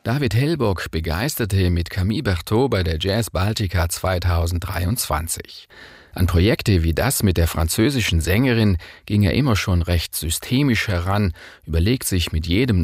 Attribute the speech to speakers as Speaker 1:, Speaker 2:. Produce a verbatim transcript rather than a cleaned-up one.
Speaker 1: David Hellbock begeisterte mit Camille Berthaud bei der Jazz Baltica zweitausenddreiundzwanzig. An Projekte wie das mit der französischen Sängerin ging er immer schon recht systemisch heran, überlegt sich mit jedem